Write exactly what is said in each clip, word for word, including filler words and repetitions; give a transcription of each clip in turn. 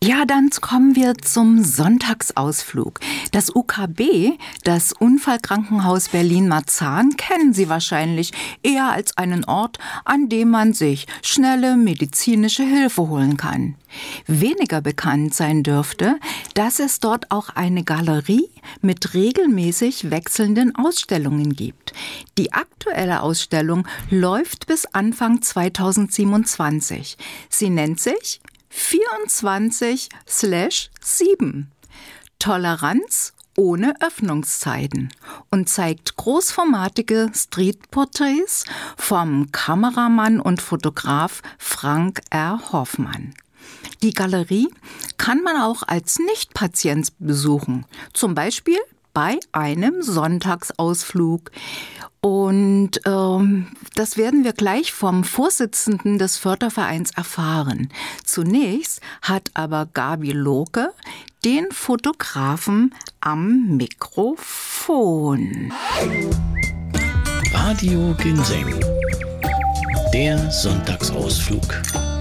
Ja, dann kommen wir zum Sonntagsausflug. Das U K B, das Unfallkrankenhaus Berlin-Marzahn, kennen Sie wahrscheinlich eher als einen Ort, an dem man sich schnelle medizinische Hilfe holen kann. Weniger bekannt sein dürfte, dass es dort auch eine Galerie mit regelmäßig wechselnden Ausstellungen gibt. Die aktuelle Ausstellung läuft bis Anfang zweitausendsiebenundzwanzig. Sie nennt sich vierundzwanzig sieben. Toleranz ohne Öffnungszeiten und zeigt großformatige Streetporträts vom Kameramann und Fotograf Frank R. Hoffmann. Die Galerie kann man auch als Nichtpatient besuchen, zum Beispiel bei einem Sonntagsausflug. Und ähm, das werden wir gleich vom Vorsitzenden des Fördervereins erfahren. Zunächst hat aber Gabi Lohke den Fotografen am Mikrofon. Radio Ginseng, der Sonntagsausflug.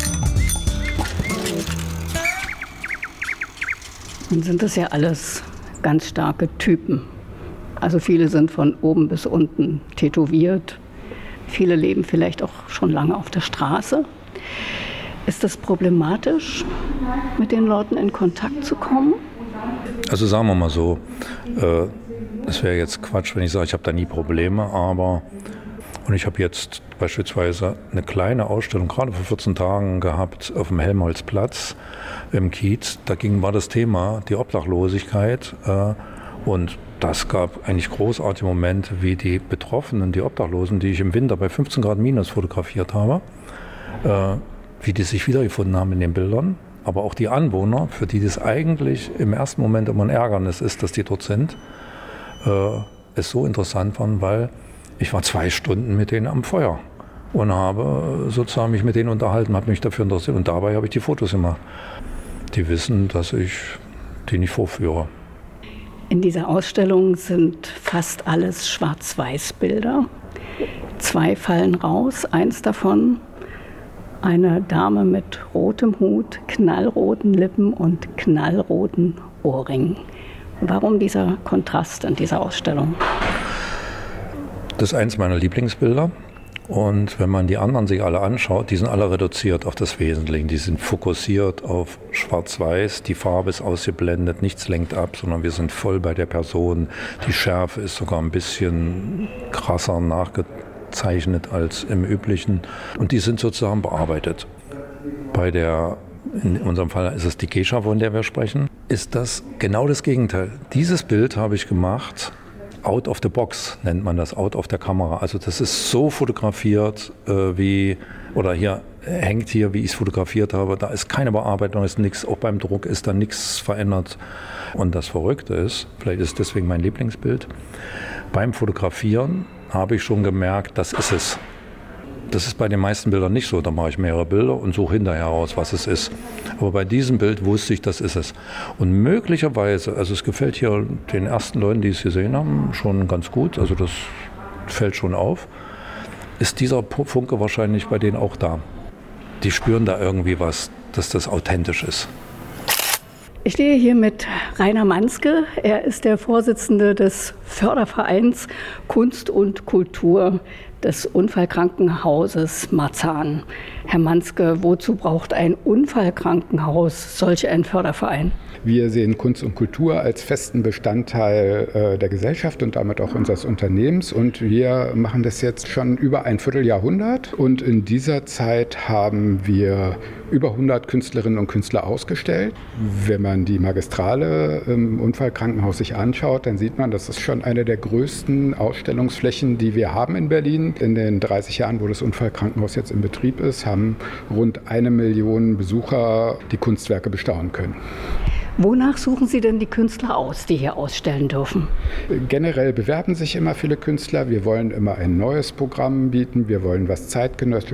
Nun sind das ja alles ganz starke Typen. Also viele sind von oben bis unten tätowiert. Viele leben vielleicht auch schon lange auf der Straße. Ist das problematisch, mit den Leuten in Kontakt zu kommen? Also sagen wir mal so, äh, es wäre jetzt Quatsch, wenn ich sage, ich habe da nie Probleme, aber und ich habe jetzt beispielsweise eine kleine Ausstellung gerade vor vierzehn Tagen gehabt auf dem Helmholtzplatz im Kiez. Da ging, war das Thema die Obdachlosigkeit äh, und das gab eigentlich großartige Momente, wie die Betroffenen, die Obdachlosen, die ich im Winter bei fünfzehn Grad minus fotografiert habe, äh, wie die sich wiedergefunden haben in den Bildern. Aber auch die Anwohner, für die das eigentlich im ersten Moment immer ein Ärgernis ist, dass die dort sind, äh, es so interessant waren, weil ich war zwei Stunden mit denen am Feuer und habe sozusagen mich mit denen unterhalten, habe mich dafür interessiert und dabei habe ich die Fotos gemacht. Die wissen, dass ich die nicht vorführe. In dieser Ausstellung sind fast alles Schwarz-Weiß-Bilder. Zwei fallen raus, eins davon eine Dame mit rotem Hut, knallroten Lippen und knallroten Ohrringen. Warum dieser Kontrast in dieser Ausstellung? Das ist eins meiner Lieblingsbilder und wenn man die anderen sich alle anschaut, die sind alle reduziert auf das Wesentliche. Die sind fokussiert auf Schwarz-Weiß, die Farbe ist ausgeblendet, nichts lenkt ab, sondern wir sind voll bei der Person. Die Schärfe ist sogar ein bisschen krasser nachgezeichnet als im Üblichen und die sind sozusagen bearbeitet. Bei der, in unserem Fall ist es die Geisha, von der wir sprechen, ist das genau das Gegenteil. Dieses Bild habe ich gemacht, out of the box nennt man das, out of der Kamera. Also das ist so fotografiert äh, wie, oder hier hängt hier, wie ich es fotografiert habe. Da ist keine Bearbeitung, ist nichts, auch beim Druck ist da nichts verändert. Und das Verrückte ist, vielleicht ist deswegen mein Lieblingsbild, beim Fotografieren habe ich schon gemerkt, das ist es. Das ist bei den meisten Bildern nicht so. Da mache ich mehrere Bilder und suche hinterher raus, was es ist. Aber bei diesem Bild wusste ich, das ist es. Und möglicherweise, also es gefällt hier den ersten Leuten, die es gesehen haben, schon ganz gut. Also das fällt schon auf. Ist dieser Funke wahrscheinlich bei denen auch da. Die spüren da irgendwie was, dass das authentisch ist. Ich stehe hier mit Rainer Manske. Er ist der Vorsitzende des Fördervereins Kunst und Kultur des Unfallkrankenhauses Marzahn. Herr Manske, wozu braucht ein Unfallkrankenhaus solch einen Förderverein? Wir sehen Kunst und Kultur als festen Bestandteil äh, der Gesellschaft und damit auch unseres Unternehmens. Und wir machen das jetzt schon über ein Vierteljahrhundert. Und in dieser Zeit haben wir über hundert Künstlerinnen und Künstler ausgestellt. Wenn man die Magistrale im Unfallkrankenhaus sich anschaut, dann sieht man, das ist schon eine der größten Ausstellungsflächen, die wir haben in Berlin. In den dreißig Jahren, wo das Unfallkrankenhaus jetzt in Betrieb ist, haben rund eine Million Besucher die Kunstwerke bestaunen können. Wonach suchen Sie denn die Künstler aus, die hier ausstellen dürfen? Generell bewerben sich immer viele Künstler. Wir wollen immer ein neues Programm bieten. Wir wollen was zeitgenössisches